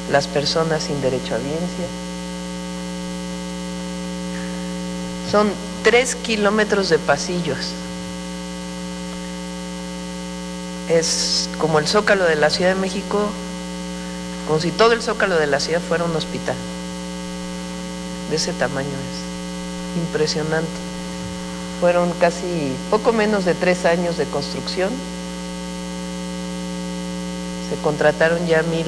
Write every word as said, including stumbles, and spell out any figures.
las personas sin derecho a audiencia. Son tres kilómetros de pasillos. Es como el Zócalo de la Ciudad de México, como si todo el Zócalo de la ciudad fuera un hospital. De ese tamaño es. Impresionante. Fueron casi poco menos de tres años de construcción. Se contrataron ya mil